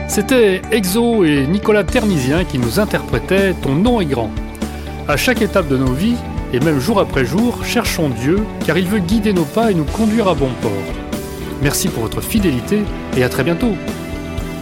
C'était Exo et Nicolas Termisien qui nous interprétaient « Ton nom est grand ». À chaque étape de nos vies, et même jour après jour, cherchons Dieu, car il veut guider nos pas et nous conduire à bon port. Merci pour votre fidélité et à très bientôt.